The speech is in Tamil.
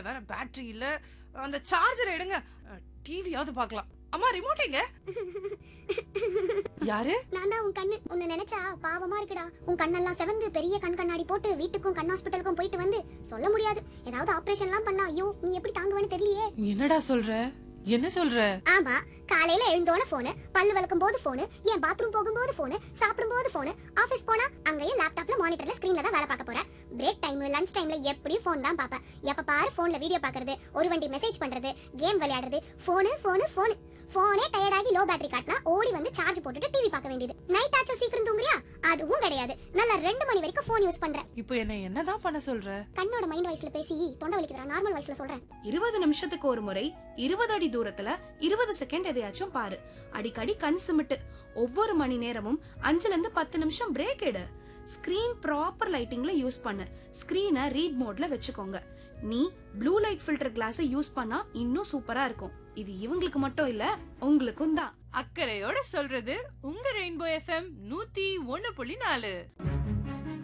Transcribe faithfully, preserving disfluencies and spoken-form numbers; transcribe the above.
வேற பேட்டரி இல்ல. அந்த சார்ஜர் எடுங்க, டிவியாவது பார்க்கலாம். அம்மா ரிமோட் எங்க? யாரு? நான் தான் உன் கண்ணு. உன்னை நினைச்சா பாவமா இருக்குடா. உன் கண்ணெல்லாம் செவந்து பெரிய கண் கண்ணாடி போட்டு வீட்டுக்கும் கண் ஹாஸ்பிட்டலுக்கும் போயிட்டு வந்து சொல்ல முடியாது. ஏதாவது ஆபரேஷன் எல்லாம் பண்ணா ஐயோ நீ எப்படி தாங்குவேன்னு தெரியலையே. என்னடா சொல்ற? என்ன சொல்ற? ஆமா, காலையில எழுந்தோன போனு, பல்லு விளக்கும் போது போனு, ஏன் பாத்ரூம் போகும்போது போனு, சாப்பிடும் போது போனு, ஆபீஸ் போனா அங்கேயே லேப்டாப்ல மானிட்டர்ல ஸ்கிரீன்ல தான் வேலை பார்க்க போறேன். பிரேக் டைம் லஞ்ச் டைம்ல எப்படியும் போன் தான் பாப்பேன். எப்ப பாரு போன்ல வீடியோ பாக்குறது, ஒரு வண்டி மெசேஜ் பண்றது, கேம் விளையாடுறது, போனு போனு போனு. போனே டயர்டாகி லோ பேட்டரி காட்டினா ஓடி வந்து சார்ஜ் போட்டுட்டு டிவி பார்க்க வேண்டியது. நைட் ஆச்சும் சீக்கிரம் தூங்குறியா? அதுவும் கிடையாது. நல்லா ரெண்டு மணி வரைக்கும் போன் யூஸ் பண்றேன். இப்போ என்ன என்னதான் பண்ண சொல்ற? கண்ணோட மைண்ட் வாய்ஸ்ல பேசி தொண்டை வலிக்குதுடா. நார்மல் வாய்ஸ்ல சொல்றேன். இருபது நிமிஷத்துக்கு ஒரு முறை இருபது அடி தூரத்துல இருபது செகண்ட் எதையாச்சும் பாரு. அடிக்கடி கண் சிமிட்டு. ஒவ்வொரு மணி நேரமும் அஞ்சுல இருந்து பத்து நிமிஷம் பிரேக் எடு. ஸ்கிரீன் ப்ராப்பர் லைட்டிங்ல யூஸ் பண்ணு. ஸ்கிரீனை ரீட் மோட்ல வச்சுக்கோங்க. நீ ப்ளூ லைட் ஃபில்டர் கிளாஸை யூஸ் பண்ணா இன்னும் சூப்பரா இருக்கும். இது இவங்களுக்கு மட்டும் இல்ல, உங்களுக்கும் தான். அக்கறையோட சொல்றது உங்க ரெயின்போ எஃப்எம் நூத்தி ஒன்னு புள்ளி நாலு.